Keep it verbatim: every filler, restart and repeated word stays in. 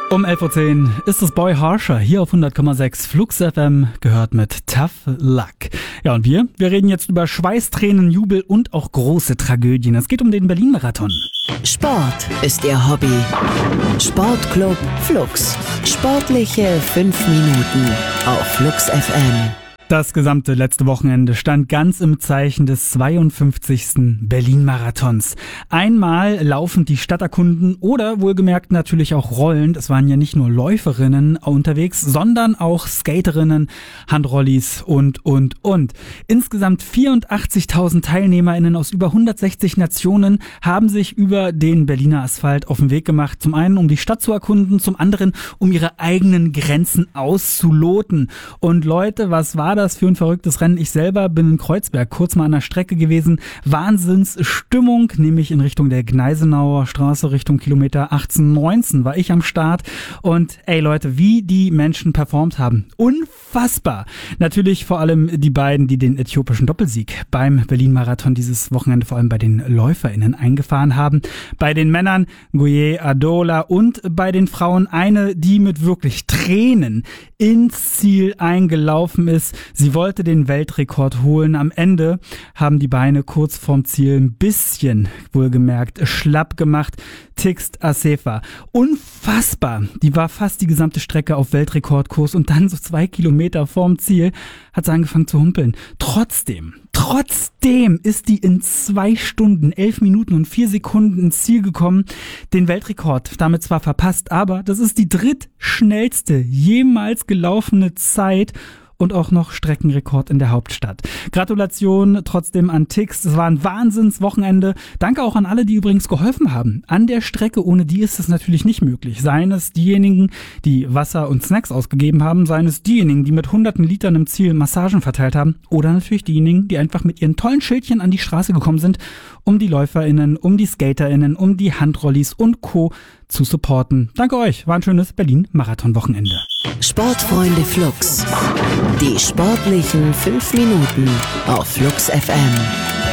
Um elf Uhr zehn ist es Boy Harsher hier auf hundert Komma sechs Flux F M, gehört mit Tough Luck. Ja, und wir, wir reden jetzt über Schweiß, Tränen, Jubel und auch große Tragödien. Es geht um den Berlin-Marathon. Sport ist ihr Hobby. Sportclub Flux. Sportliche fünf Minuten auf Flux F M. Das gesamte letzte Wochenende stand ganz im Zeichen des zweiundfünfzigsten Berlin-Marathons. Einmal laufend die Stadt erkunden oder wohlgemerkt natürlich auch rollend. Es waren ja nicht nur Läuferinnen unterwegs, sondern auch Skaterinnen, Handrollis und, und, und. Insgesamt vierundachtzigtausend TeilnehmerInnen aus über hundertsechzig Nationen haben sich über den Berliner Asphalt auf den Weg gemacht. Zum einen, um die Stadt zu erkunden, zum anderen, um ihre eigenen Grenzen auszuloten. Und Leute, was war das für ein verrücktes Rennen? Ich selber bin in Kreuzberg kurz mal an der Strecke gewesen. Wahnsinnsstimmung, nämlich in Richtung der Gneisenauer Straße, Richtung Kilometer achtzehn, neunzehn war ich am Start. Und ey Leute, wie die Menschen performt haben. Unfassbar. Natürlich vor allem die beiden, die den äthiopischen Doppelsieg beim Berlin-Marathon dieses Wochenende vor allem bei den LäuferInnen eingefahren haben. Bei den Männern Guye Adola und bei den Frauen eine, die mit wirklich Tränen ins Ziel eingelaufen ist. Sie wollte den Weltrekord holen. Am Ende haben die Beine kurz vorm Ziel ein bisschen, wohlgemerkt, schlapp gemacht. Tixt Asefa. Unfassbar. Die war fast die gesamte Strecke auf Weltrekordkurs und dann so zwei Kilometer vorm Ziel hat sie angefangen zu humpeln. Trotzdem, trotzdem ist die in zwei Stunden, elf Minuten und vier Sekunden ins Ziel gekommen. Den Weltrekord damit zwar verpasst, aber das ist die drittschnellste jemals gelaufene Zeit. Und auch noch Streckenrekord in der Hauptstadt. Gratulation trotzdem an Tixt. Es war ein Wahnsinnswochenende. Danke auch an alle, die übrigens geholfen haben. An der Strecke, ohne die ist es natürlich nicht möglich. Seien es diejenigen, die Wasser und Snacks ausgegeben haben, seien es diejenigen, die mit hunderten Litern im Ziel Massagen verteilt haben oder natürlich diejenigen, die einfach mit ihren tollen Schildchen an die Straße gekommen sind, um die LäuferInnen, um die SkaterInnen, um die Handrollis und Co. zu supporten. Danke euch. War ein schönes Berlin-Marathon-Wochenende. Sportfreunde Flux. Die sportlichen fünf Minuten auf Flux F M.